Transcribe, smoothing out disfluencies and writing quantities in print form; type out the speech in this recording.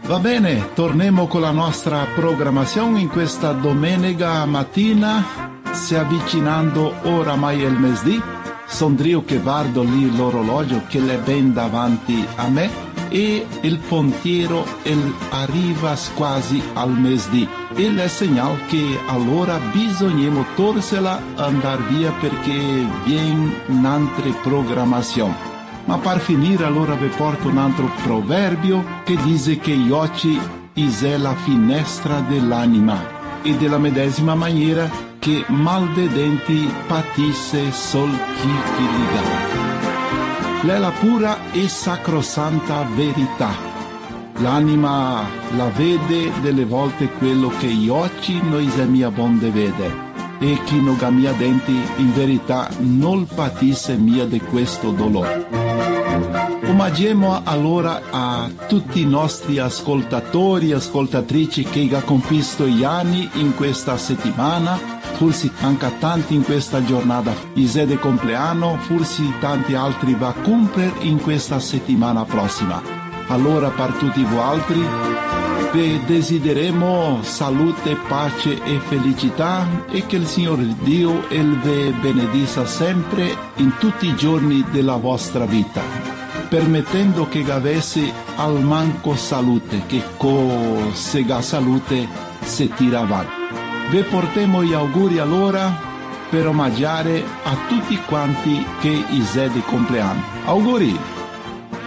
Va bene, torniamo con la nostra programmazione in questa domenica mattina, si avvicinando oramai il mesdì. Sondrio che guardo lì l'orologio che è ben davanti a me e il pontiero arriva quasi al mesdì. Il è segnale che allora bisogniamo torsela andare via perché viene un'altra programmazione. Ma per finire allora vi porto un altro proverbio che dice che gli occhi è la finestra dell'anima e della medesima maniera che malvedenti patisse sol chi liga. È la pura e sacrosanta verità. L'anima la vede delle volte quello che gli occhi non è mia bonde vede. E chi non ha mia denti in verità non patisse mia di questo dolore. Omaggiamo allora a tutti i nostri ascoltatori e ascoltatrici che hanno compiuto gli anni in questa settimana, forse anche tanti in questa giornata di compleanno, forse tanti altri va a compiere in questa settimana prossima. Allora per tutti voi altri vi desideremo salute, pace e felicità e che il Signore Dio vi benedica sempre in tutti i giorni della vostra vita, permettendo che avesse al manco salute, che se ha salute si tira avanti. Vi portiamo gli auguri allora per omaggiare a tutti quanti che è di compleanno. Auguri!